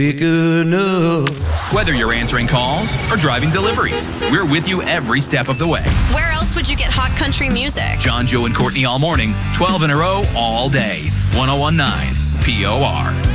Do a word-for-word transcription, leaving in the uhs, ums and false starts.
Big enough. Whether you're answering calls or driving deliveries, we're with you every step of the way. Where else would you get hot country music? John, Joe, and Courtney all morning, twelve in a row, all day. one oh one point nine P O R.